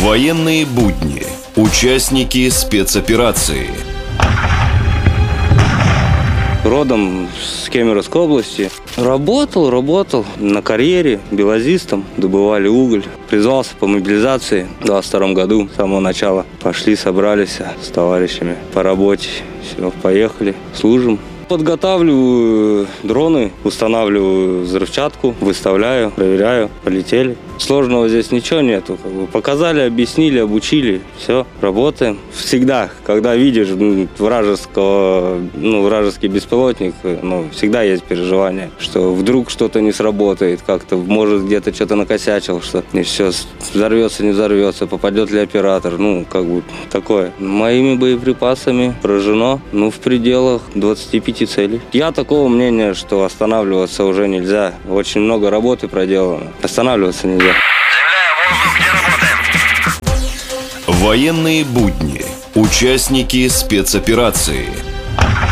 Военные будни. Участники спецоперации. Родом с Кемеровской области. Работал на карьере белазистом, добывали уголь. Призвался по мобилизации в 22 году, с самого начала. Пошли, собрались с товарищами по работе. Все, поехали, служим. Подготавливаю дроны, устанавливаю взрывчатку, выставляю, проверяю, полетели. Сложного здесь ничего нету. Показали, объяснили, обучили. Все, работаем. Всегда, когда видишь вражеский беспилотник, всегда есть переживание, что вдруг что-то не сработает, как-то, может, где-то что-то накосячил, что и все, взорвется, не взорвется, попадет ли оператор, такое. Моими боеприпасами поражено, в пределах 25 целей. Я такого мнения, что останавливаться уже нельзя. Очень много работы проделано. Останавливаться нельзя. Военные будни. Участники спецоперации.